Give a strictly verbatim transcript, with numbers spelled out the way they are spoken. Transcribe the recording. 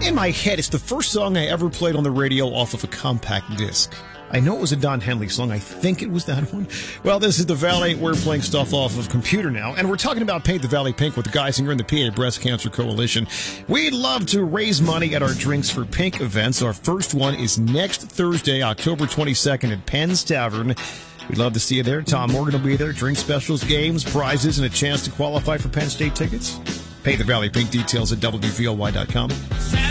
In my head, it's the first song I ever played on the radio off of a compact disc. I know it was a Don Henley song. I think it was that one. Well, this is the Valley. We're playing stuff off of computer now, and we're talking about Paint the Valley Pink with the guys here in the P A Breast Cancer Coalition. We'd love to raise money at our Drinks for Pink events. Our first one is next Thursday, October twenty-second at Penn's Tavern. We'd love to see you there. Tom Morgan will be there. Drink specials, games, prizes, and a chance to qualify for Penn State tickets. Paint the Valley Pink, details at W V L Y dot com.